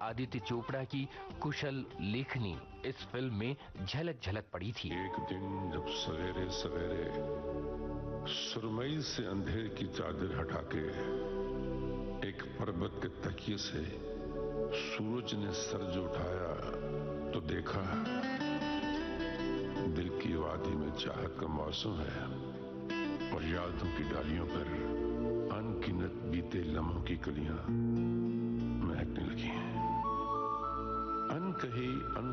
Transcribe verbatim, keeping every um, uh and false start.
आदित्य चोपड़ा की कुशल लेखनी इस फिल्म में झलक झलक पड़ी थी। एक दिन जब सवेरे सवेरे सुरमई से अंधेर की चादर हटा के एक पर्वत के तकिए से सूरज ने सर जो उठाया तो देखा दिल की वादी में चाहत का मौसम है और यादों की डालियों पर अनगिनत बीते लम्हों की कलियां महकने लगी हैं। अनकही अन